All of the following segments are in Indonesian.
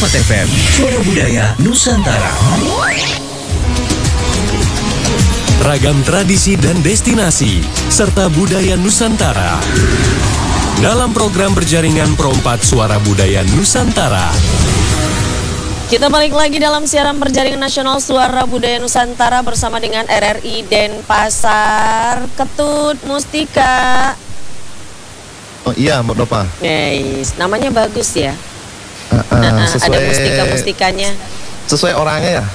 94 FM, Suara Budaya Nusantara. Ragam tradisi dan destinasi, serta budaya Nusantara. Dalam program berjaringan Pro4 Suara Budaya Nusantara. Kita balik lagi dalam siaran perjaringan nasional Suara Budaya Nusantara bersama dengan RRI Denpasar. Ketut Mustika. Oh iya, Mbak Dopa. Guys, namanya bagus ya. Sesuai, ada mustika-mustikanya. Sesuai orangnya ya.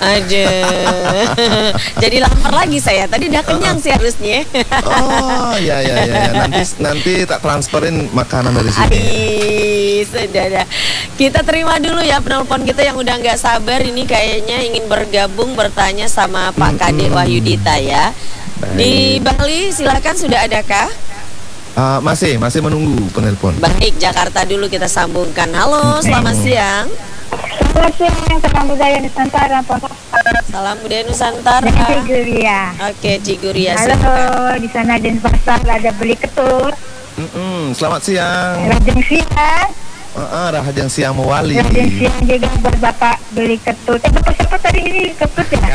Aduh. Jadi lapar lagi saya. Tadi udah kenyang sih harusnya. Oh ya. Nanti tak transferin makanan dari sini. Sudah dah. Kita terima dulu ya penelpon kita yang udah nggak sabar ini kayaknya ingin bergabung bertanya sama Pak Kade Wahyudita ya. Baik. Di Bali silakan, sudah adakah? Masih menunggu penelpon. Baik, Jakarta dulu kita sambungkan. Halo, selamat siang. Selamat siang, salam budaya Nusantara. Salam budaya Nusantara. Dengan Ciguria. Oke, Ciguria. Halo, di sana Denpasar ada beli ketut. Selamat siang. Rajang siang. Rahajang siang mewali. Rajang siang juga buat Bapak beli ketut. Bapak siapa tadi ini ketut ya?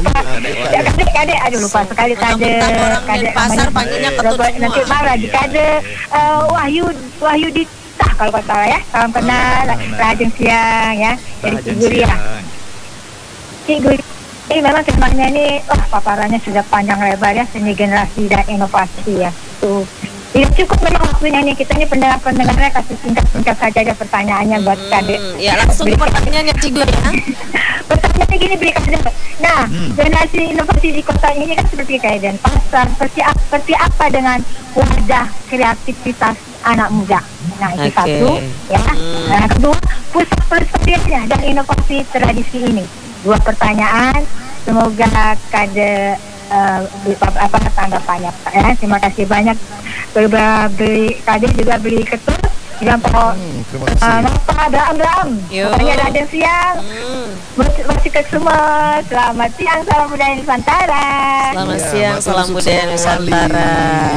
Kadek. Aduh lupa sekali Kadek. Denpasar panggilnya ketut semua. Nanti marah di Kadek. Wahyu di kalau kau salah ya. Salam kenal. Rajang siang ya. Dari Ciguria. Ciguria. Ini memang temanya ini, paparannya sudah panjang lebar ya, seni generasi dan inovasi ya. Tuh. Tidak cukup memang waktunya nih, kita ini pendengar-pendengarnya kasih singkat saja ada pertanyaannya buat Kadek. Ya langsung ke pertanyaannya Ciguria. Pertanyaannya gini beri Kadek. Nah, generasi inovasi di kota ini kan seperti kayak Denpasar, seperti apa dengan wadah kreativitas anak muda. Nah, itu satu ya. Nah, kedua, pusat pelestariannya dan inovasi tradisi ini. Dua pertanyaan, semoga Kadek tanggapannya Pak ya. Terima kasih banyak. Beli Kadek juga beli ketut. Terima kasih. Beram. Pokoknya ada siang. Masih ke semua. Selamat siang, salam budaya Nusantara. Selamat siang, salam budaya Nusantara.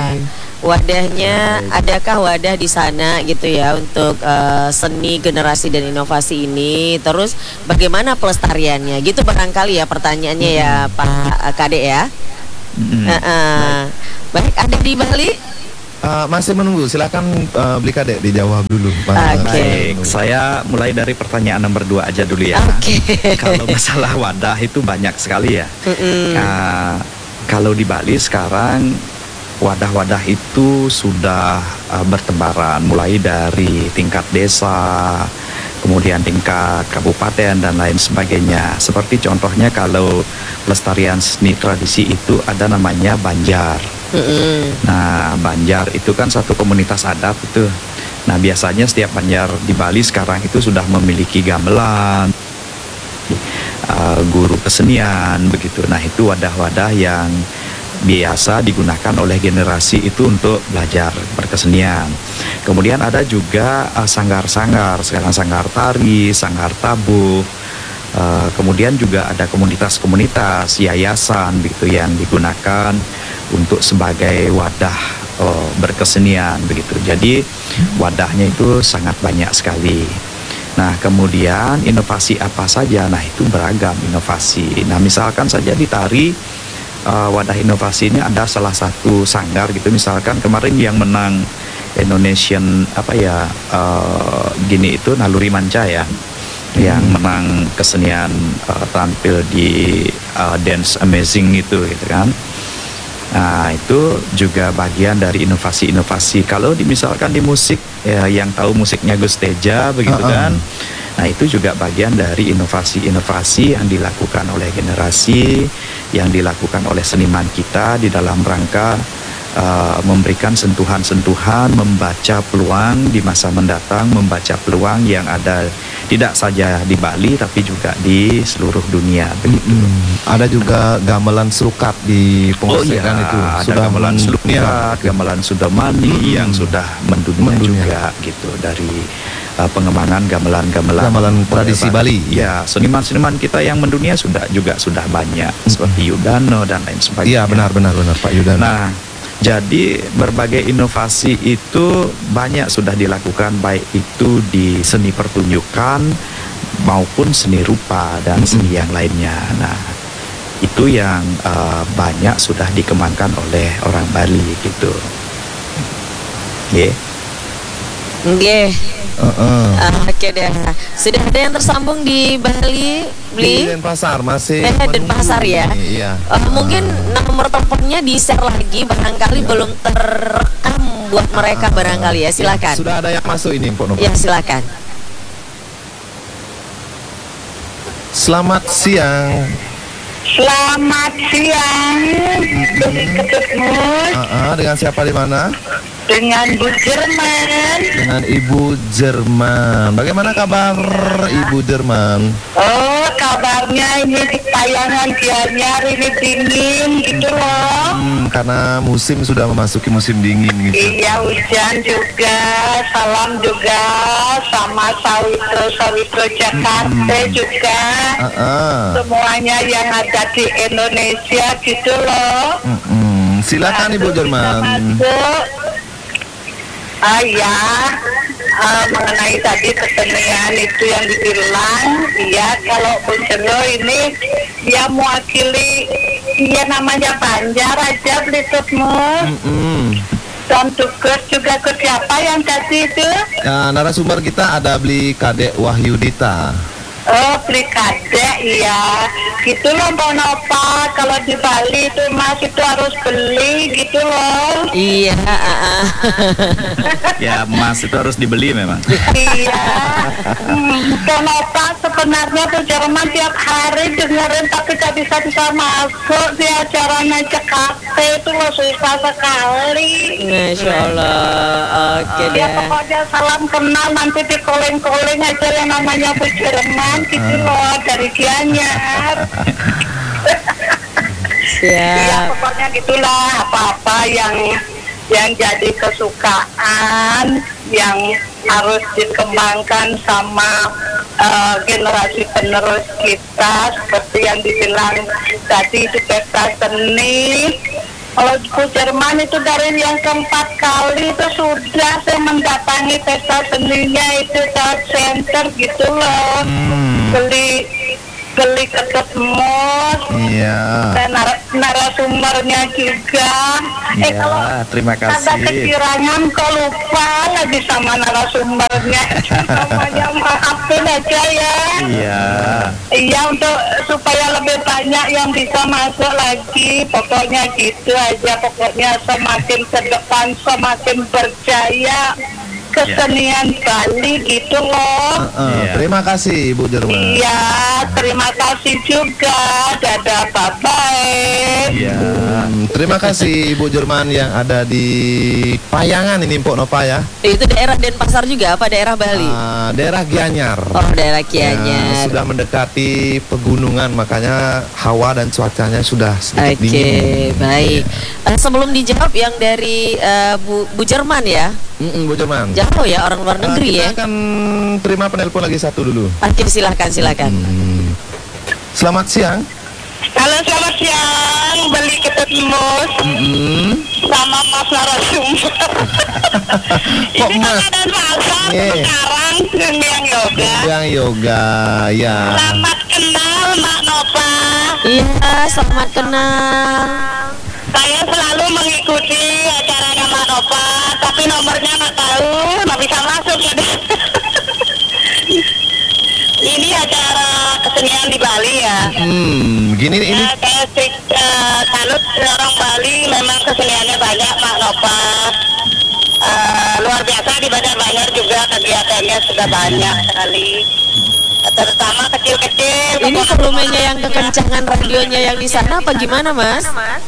Wadahnya, adakah wadah di sana gitu ya untuk seni generasi dan inovasi ini? Terus bagaimana pelestariannya? Gitu barangkali ya pertanyaannya ya Pak Kade ya. Baik, ada di Bali? Masih menunggu, silakan beli Kadek dijawab dulu. Baik, saya mulai dari pertanyaan nomor 2 aja dulu ya. Kalau masalah wadah itu banyak sekali ya. Kalau di Bali sekarang wadah-wadah itu sudah bertebaran mulai dari tingkat desa, kemudian tingkat kabupaten dan lain sebagainya. Seperti contohnya kalau pelestarian seni tradisi itu ada namanya Banjar. Nah, Banjar itu kan satu komunitas adat itu. Nah, biasanya setiap Banjar di Bali sekarang itu sudah memiliki gamelan, guru kesenian begitu. Nah, itu wadah-wadah yang biasa digunakan oleh generasi itu untuk belajar berkesenian. Kemudian ada juga sanggar-sanggar, sekarang sanggar tari, sanggar tabuh. Kemudian juga ada komunitas-komunitas, yayasan begitu yang digunakan untuk sebagai wadah berkesenian begitu. Jadi wadahnya itu sangat banyak sekali. Nah, kemudian inovasi apa saja? Nah, itu beragam inovasi. Nah, misalkan saja di tari, wadah inovasi ini ada salah satu sanggar gitu, misalkan kemarin yang menang Indonesian gini itu Naluri Manca ya, yang menang kesenian tampil di Dance Amazing itu gitu kan. Nah, itu juga bagian dari inovasi-inovasi. Kalau misalkan di musik ya, yang tahu musiknya Gus Teja begitu kan. Nah, itu juga bagian dari inovasi-inovasi yang dilakukan oleh generasi, yang dilakukan oleh seniman kita di dalam rangka memberikan sentuhan-sentuhan, membaca peluang di masa mendatang, membaca peluang yang ada tidak saja di Bali tapi juga di seluruh dunia begitu. Ada juga gamelan serukat di pengosekan itu. Ada gamelan serukat, gamelan Sudamani yang sudah mendunia juga gitu, dari pengembangan gamelan tradisi Bali. Ya, seniman-seniman kita yang mendunia sudah banyak seperti Yudano dan lain sebagainya. Iya, benar Pak Yudano. Nah, jadi berbagai inovasi itu banyak sudah dilakukan, baik itu di seni pertunjukan, maupun seni rupa dan seni yang lainnya. Nah, itu yang banyak sudah dikembangkan oleh orang Bali gitu. Nggih. Oke deh. Sudah ada yang tersambung di Bali, Di Denpasar masih Denpasar ya. Iya. Mungkin nomor teleponnya di-share lagi, barangkali belum terekam buat mereka barangkali ya. Silakan. Sudah ada yang masuk ini, Pak Nova. Ya, silakan. Selamat siang. Selamat siang. Dengan siapa di mana? Dengan Bu Jerman. Dengan Ibu Jerman. Bagaimana kabar Ibu Jerman? Oh, kabarnya ini di tayangan Gianyar ini dingin gitu loh. Karena musim sudah memasuki musim dingin gitu. Iya, hujan juga. Salam juga sama Sawitro Jakarta juga. Semuanya yang ada di Indonesia gitu loh. Silakan Ibu Jerman. Mengenai tadi kesenian itu yang dibilang, ya kalau Buncero ini dia mewakili, dia namanya Banjar aja Blitutmu. Dan tugas juga ke siapa yang tadi itu? Narasumber kita ada Bli Kadek Wahyudita. Oh, beli kadek, iya. Gitu loh, Mbak Nova. Kalau di Bali itu Mas itu harus beli gitu loh. Iya. Ya, emas itu harus dibeli memang. Iya. Mbak Nova sebenarnya tuh Jerman tiap hari dengerin tapi gak bisa masuk di acaranya Jakarta itu loh, susah sekali. Masya Allah. Oke Ya deh. pokoknya salam kenal nanti di calling aja yang namanya Bu Jerman gitu loh dari Gianyar. Ya Siap. pokoknya gitulah, apa-apa yang jadi kesukaan yang harus dikembangkan sama generasi penerus kita seperti yang dibilang tadi di pesta seni. Kalau Bu Jerman itu dari yang keempat kali itu sudah saya mendatangi pesta seninya itu South Center gitu loh. Beli ketemu. Iya. Dan narasumbernya juga. Kalau Terima ada kasih. kekirangan kok lupa lagi sama narasumbernya. Namanya maafin aja ya. Iya. Iya, untuk supaya lebih banyak yang bisa masuk lagi. Pokoknya gitu aja. Pokoknya semakin ke depan semakin berjaya kesenian Bali gitu loh. Terima kasih Ibu Jerman. Iya, terima kasih juga. Dadah, bye-bye. Iya. Terima kasih Ibu Jerman yang ada di Payangan ini Mpok Nova ya. Itu daerah Denpasar juga apa daerah Bali? Daerah Gianyar. Oh, daerah Ya, Gianyar. sudah mendekati pegunungan, makanya hawa dan cuacanya sudah sedikit Oke, dingin. baik. Sebelum dijawab yang dari Bu Jerman ya. Bu Jerman. Jauh ya, orang luar negeri ya. Kita akan terima penelpon lagi satu dulu. Oke, silakan. Selamat siang. Halo, selamat siang. Beli ketemu sama Mas narasumber. Kok Ini Mas? kan ada masa Iya. sekarang yang yoga. Yang yoga, ya. Selamat kenal Mbak Nova. Iya, selamat kenal. Saya selalu mengikuti acaranya Mbak Nova, tapi nomornya nggak tahu, nggak bisa masuk. Ini acara kesenian di Bali ya. Gini ini. Saya salut orang Bali, memang keseniannya banyak Mbak Nova. Luar biasa di Banjar juga kegiatannya sudah banyak sekali. Terutama kecil-kecil. Ini volumenya yang kekencangan radionya yang di sana apa gimana, Mas?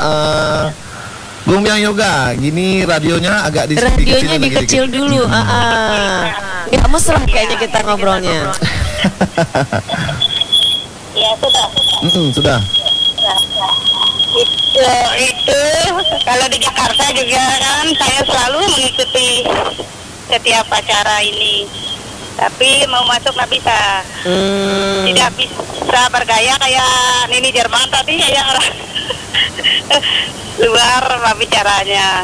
Bung Yang Yoga, gini radionya agak Radionya dikecil dulu. Nggak mesra kayaknya kita ngobrolnya. Ya sudah. Sudah. Itu kalau di Jakarta juga kan saya selalu mengikuti setiap acara ini, tapi mau masuk nggak bisa. Tidak bisa bergaya kayak Nini Jerman, tapi kayak orang luar bicaranya.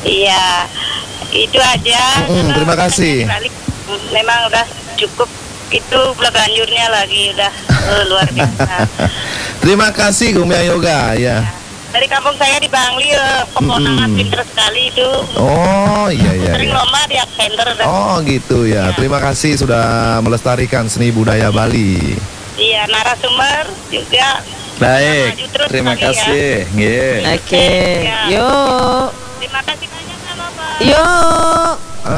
Iya, itu aja. Terima kasih. Memang udah cukup itu Belaganjurnya lagi udah luar biasa. Terima kasih Gumia Yoga ya. Dari kampung saya di Bangli, pepohonan pinter sekali itu. Oh iya. Sering lomba di center. Oh gitu ya. Terima kasih sudah melestarikan seni budaya Bali. Iya, narasumber juga. Baik, Maju terus terima kami ya. kasih. Nggih. Oke, Ya. yuk, Terima kasih banyak Bapak. yuk.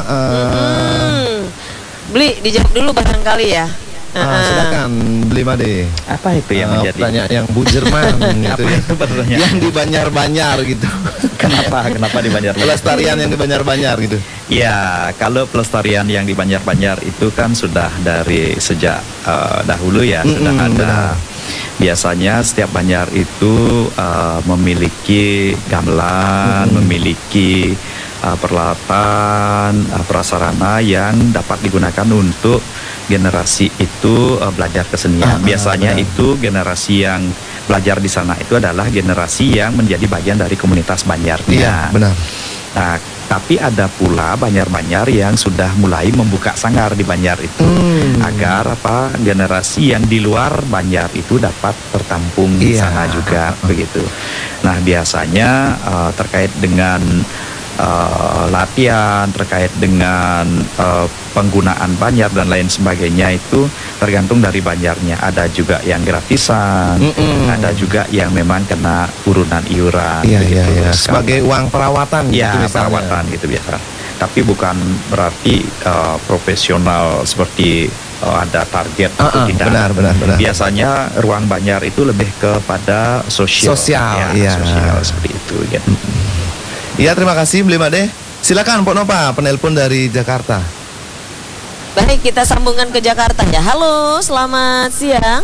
Beli dijawab dulu barangkali ya. Silakan beli Made. Apa itu yang menjadi? Pertanyaan yang Bu Jerman gitu ya. Itu pertanyaan. Yang di Banjar-Banjar gitu. Kenapa di Banjar? Pelestarian yang di Banjar-Banjar gitu. Ya, kalau pelestarian yang di Banjar-Banjar itu kan sudah dari sejak dahulu ya, sudah ada. Benar. Biasanya setiap Banjar itu memiliki gamelan, memiliki peralatan, prasarana yang dapat digunakan untuk generasi itu belajar kesenian. Biasanya benar. itu generasi yang belajar di sana itu adalah generasi yang menjadi bagian dari komunitas Banjarnya. Iya, benar. Nah, tapi ada pula Banjar-Banjar yang sudah mulai membuka sanggar di Banjar itu agar generasi yang di luar Banjar itu dapat tertampung di Iya. sana juga begitu. Nah, biasanya terkait dengan latihan, terkait dengan penggunaan Banjar dan lain sebagainya itu tergantung dari Banjarnya. Ada juga yang gratisan, ada juga yang memang kena urunan iuran. Iya. begitu. Sebagai uang perawatan Ya, gitu misalnya. perawatan gitu biasa. Tapi bukan berarti profesional seperti ada target itu tidak. Benar. Biasanya ruang Banjar itu lebih kepada sosial. Sosial, ya, iya. sosial seperti itu. Gitu. Iya, terima kasih beli Made. Silakan Pok Nova, penelpon dari Jakarta. Baik, kita sambungkan ke Jakarta ya. Halo, selamat siang.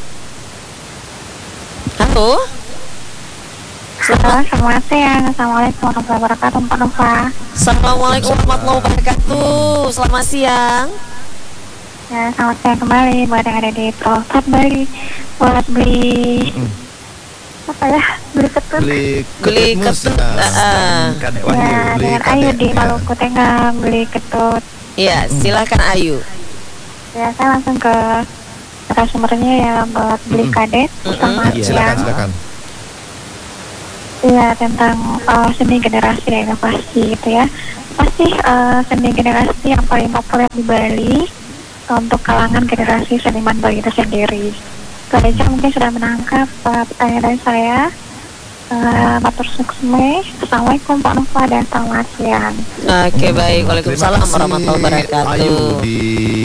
Halo. Selamat siang. Assalamualaikum warahmatullahi wabarakatuh, Pak Nova. Assalamualaikum warahmatullahi wabarakatuh. Selamat siang. Ya, selamat siang kembali buat yang ada di Prolsat Bali. Buat beli apa ya? Beli ketut. Beli ketut. Kan, Ya, beli dengan KDR. Ayu di Maluku Tengah beli ketut. Ya, silakan Ayu. Ya, saya langsung ke narasumbernya ya buat beli kadet. Selamat siang. Silakan. Iya, tentang seni generasi dan inovasi gitu ya. Pasti seni generasi yang paling populer di Bali untuk kalangan generasi seniman Bali itu sendiri. Gereja mungkin sudah menangkap pertanyaan dari saya. Matur suksme. Assalamualaikum Pak Nova dan selamat siang. Oke, baik. Waalaikumsalam Terima kasih, warahmatullahi wabarakatuh. Ayu di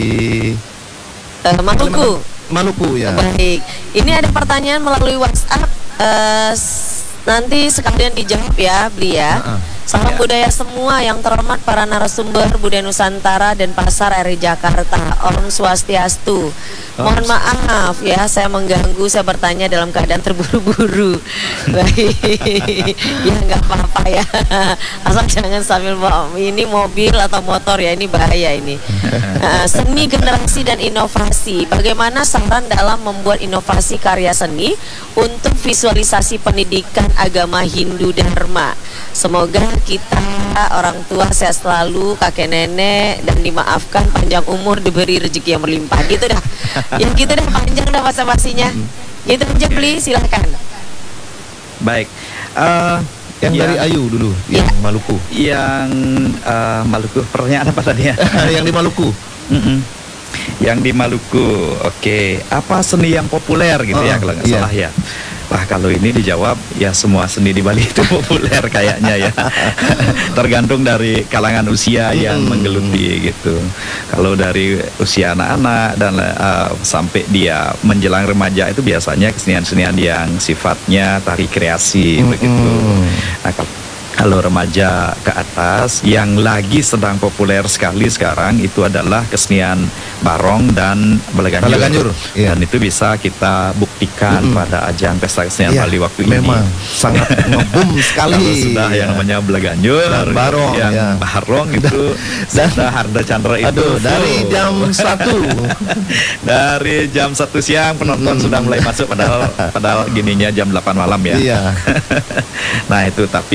Maluku. Maluku ya. Baik. Ini ada pertanyaan melalui WhatsApp. Nanti sekalian dijawab ya, Beli ya. Salam budaya semua yang terhormat para narasumber Budaya Nusantara dan Pasar RI Jakarta. Om Swastiastu. Mohon maaf ya, saya mengganggu, saya bertanya dalam keadaan terburu-buru. Baik. Ya nggak apa-apa ya. Asal jangan sambil ini mobil atau motor ya, ini bahaya ini. Seni generasi dan inovasi. Bagaimana saran dalam membuat inovasi karya seni untuk visualisasi pendidikan agama Hindu Dharma? Semoga kita orang tua sehat selalu, kakek nenek, dan dimaafkan, panjang umur, diberi rezeki yang berlimpah. Gitu dah. Ya gitu dah, panjang dah basa-basinya. Gitu aja, Beli, silahkan. Baik. Yang dari Ayu dulu, yang Maluku. Yang Maluku, pertanyaan apa tadi ya? Yang di Maluku. Yang di Maluku, oke. Apa seni yang populer gitu ya kalau nggak salah ya? Wah, kalau ini dijawab ya semua seni di Bali itu populer kayaknya ya. Tergantung dari kalangan usia yang menggeluti gitu. Kalau dari usia anak-anak dan sampai dia menjelang remaja itu biasanya kesenian-kesenian yang sifatnya tari kreasi begitu. Nah, kalau remaja ke atas yang lagi sedang populer sekali sekarang itu adalah kesenian barong dan belaganjur. Iya. Dan itu bisa kita buktikan pada ajang pesta kesenian Bali waktu memang ini. sangat ngebum sekali. Kalau sudah yang namanya belaganjur Dan barong, yang ya. barong itu dan Harda Chandra itu Aduh, dari jam 1 dari jam 1 siang penonton sudah mulai masuk padahal gininya jam 8 malam ya. Iya. Nah itu tapi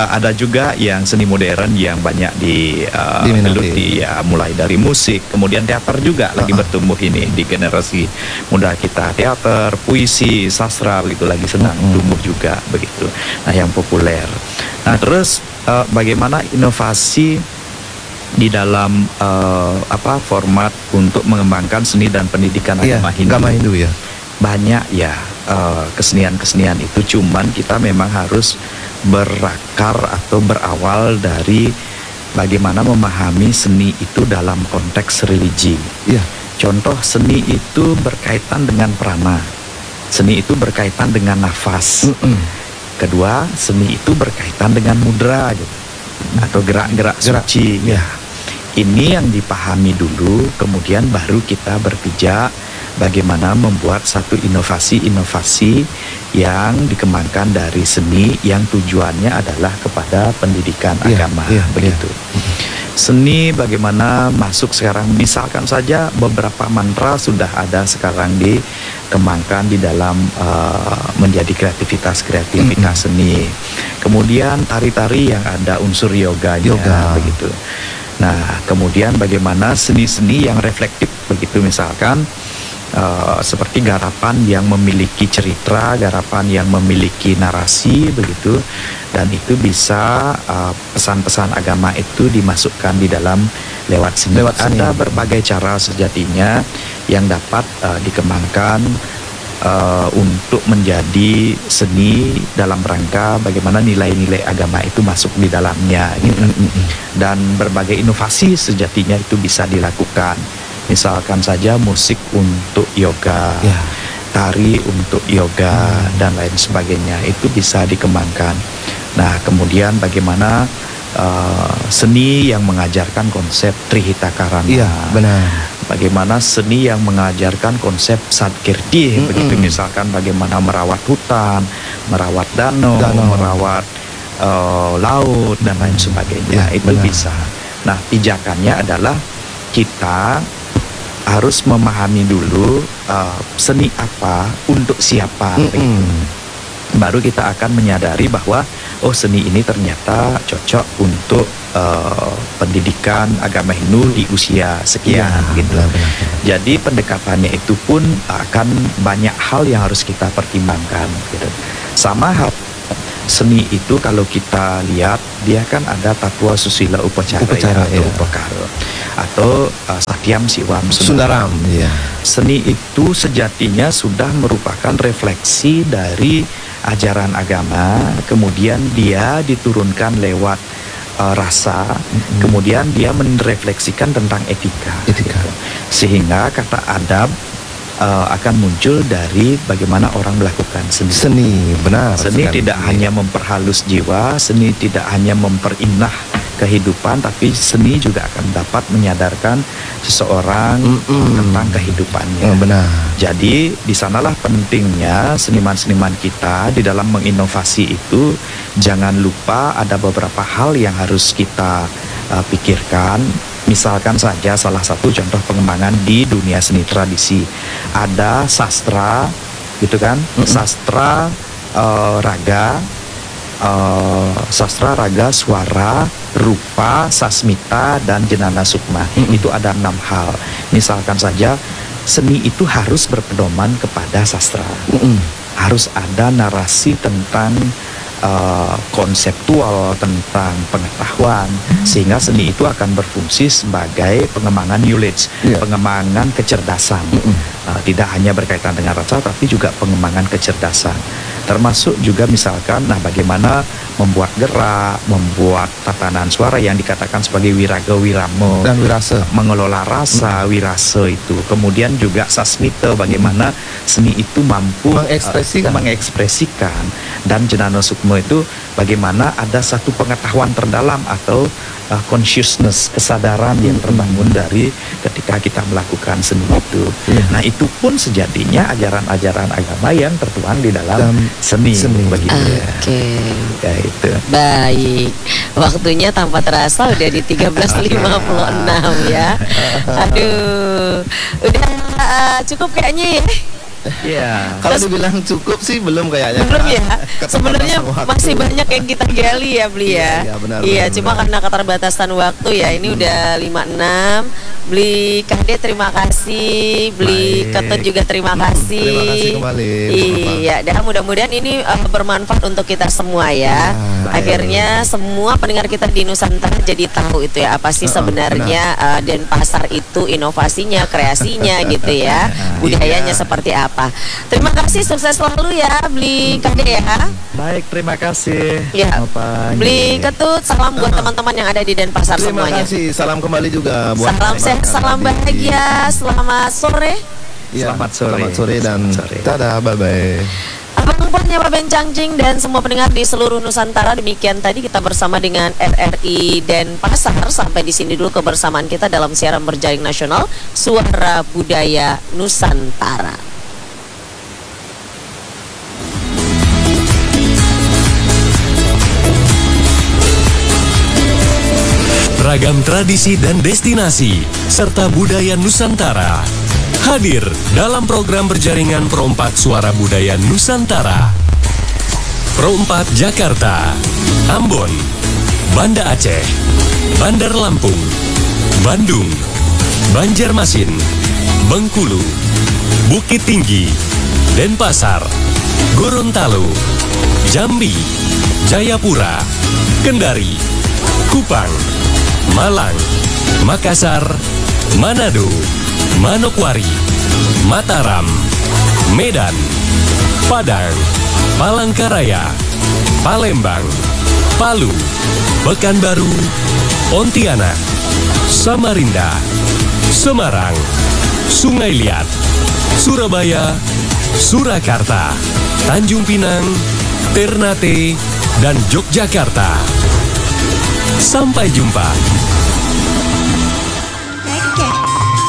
ada juga yang seni modern yang banyak Diminati. digeluti ya, mulai dari musik, kemudian teater juga lagi bertumbuh ini di generasi muda kita. Teater, puisi, sastra begitu lagi sedang tumbuh juga begitu. Nah, yang populer. Nah, terus bagaimana inovasi di dalam format untuk mengembangkan seni dan pendidikan agama Hindu. Ya. Banyak ya kesenian-kesenian itu, cuman kita memang harus berakar atau berawal dari bagaimana memahami seni itu dalam konteks religi. Iya. Contoh, seni itu berkaitan dengan prana, seni itu berkaitan dengan nafas. Kedua, seni itu berkaitan dengan mudra gitu, atau gerak-gerak suci. Ya. Ini yang dipahami dulu, kemudian baru kita berpijak bagaimana membuat satu inovasi-inovasi yang dikembangkan dari seni yang tujuannya adalah kepada pendidikan agama, begitu. Seni bagaimana masuk sekarang, misalkan saja beberapa mantra sudah ada sekarang dikembangkan di dalam menjadi kreativitas seni. Kemudian tari-tari yang ada unsur yoganya, begitu. Nah, kemudian bagaimana seni-seni yang reflektif begitu, misalkan seperti garapan yang memiliki cerita, garapan yang memiliki narasi begitu, dan itu bisa pesan-pesan agama itu dimasukkan di dalam lewat seni. Ada berbagai cara sejatinya yang dapat dikembangkan untuk menjadi seni dalam rangka bagaimana nilai-nilai agama itu masuk di dalamnya gitu. Dan berbagai inovasi sejatinya itu bisa dilakukan. Misalkan saja musik untuk yoga, tari untuk yoga, dan lain sebagainya, itu bisa dikembangkan. Nah, kemudian bagaimana seni yang mengajarkan konsep Trihita Karana. Iya, benar. Bagaimana seni yang mengajarkan konsep Sadkirti, begitu, misalkan bagaimana merawat hutan, merawat danau. Merawat laut, dan lain sebagainya. Itu benar. Bisa. Nah, pijakannya adalah kita harus memahami dulu seni apa untuk siapa, baru kita akan menyadari bahwa seni ini ternyata cocok untuk pendidikan agama Hindu di usia sekian, gitu. Benar. Jadi pendekatannya itu pun akan banyak hal yang harus kita pertimbangkan, gitu. Sama hal seni itu kalau kita lihat, dia kan ada tatwa susila upacara atau upakara, atau satyam siwam sundaram. Seni itu sejatinya sudah merupakan refleksi dari ajaran agama, kemudian dia diturunkan lewat rasa, kemudian dia merefleksikan tentang etika. Gitu. Sehingga kata adab akan muncul dari bagaimana orang melakukan seni. Benar. Seni tidak hanya memperhalus jiwa, seni tidak hanya memperindah kehidupan, tapi seni juga akan dapat menyadarkan seseorang tentang kehidupannya. Benar. Jadi di sanalah pentingnya seniman-seniman kita di dalam menginovasi itu. Jangan lupa ada beberapa hal yang harus kita pikirkan. Misalkan saja salah satu contoh pengembangan di dunia seni tradisi, ada sastra, gitu kan, sastra raga, suara, rupa, sasmita, dan jenana sukma. Itu ada 6 hal. Misalkan saja seni itu harus berpedoman kepada sastra, harus ada narasi tentang konseptual, tentang pengetahuan, sehingga seni itu akan berfungsi sebagai pengembangan knowledge, pengembangan kecerdasan. Tidak hanya berkaitan dengan rasa, tapi juga pengembangan kecerdasan. Termasuk juga misalkan, bagaimana membuat gerak, membuat tatanan suara yang dikatakan sebagai wiraga wiramo, dan wirasa, mengelola rasa, wirasa itu. Kemudian juga sasmita, bagaimana seni itu mampu mengekspresikan, dan jenana sukma itu bagaimana ada satu pengetahuan terdalam atau consciousness, kesadaran yang terbangun dari ketika kita melakukan seni itu. Nah, itu pun sejatinya ajaran-ajaran agama yang tertuang di dalam seni. Begitu ya. Ya, itu. Baik, waktunya tanpa terasa udah di 13.56 ya. Aduh, udah cukup kayaknya ya. Iya. Kalau dibilang cukup sih belum kayaknya. Belum ya. Sebenarnya Keterbatasan waktu. masih banyak yang kita gali ya beli ya. Iya, benar, Iya, benar, cuma benar. karena keterbatasan waktu ya. Ini udah 56. Beli Kade terima kasih, beli Baik. Ketut juga terima kasih. Terima kasih kembali, Bu Nova. Iya, dan mudah-mudahan ini bermanfaat untuk kita semua ya. baik. Akhirnya semua pendengar kita di Nusantara jadi tahu itu ya apa sih sebenarnya Denpasar itu inovasinya, kreasinya gitu ya. Budayanya Iya. seperti apa. Terima kasih, sukses selalu ya beli Kade ya. Baik, terima kasih. Ya. Bapak. Beli Ketut, salam buat teman-teman yang ada di Denpasar Terima semuanya. kasih. Salam kembali juga buat Salam sehat, salam bahagia, selamat sore. Iya, Selamat sore. Selamat sore dan Selamat sore. dadah, bye bye. Abang Purnya, Pak Ben Cangjing dan semua pendengar di seluruh Nusantara, demikian tadi kita bersama dengan RRI Denpasar. Sampai di sini dulu kebersamaan kita dalam siaran berjaring nasional Suara Budaya Nusantara. Ragam tradisi dan destinasi serta budaya Nusantara hadir dalam program berjaringan Pro4 Suara Budaya Nusantara. Pro4 Jakarta, Ambon, Banda Aceh, Bandar Lampung, Bandung, Banjarmasin, Bengkulu, Bukit Tinggi, Denpasar, Gorontalo, Jambi, Jayapura, Kendari, Kupang, Malang, Makassar, Manado, Manokwari, Mataram, Medan, Padang, Palangkaraya, Palembang, Palu, Pekanbaru, Pontianak, Samarinda, Semarang, Sungai Liat, Surabaya, Surakarta, Tanjung Pinang, Ternate, dan Yogyakarta. Sampai jumpa.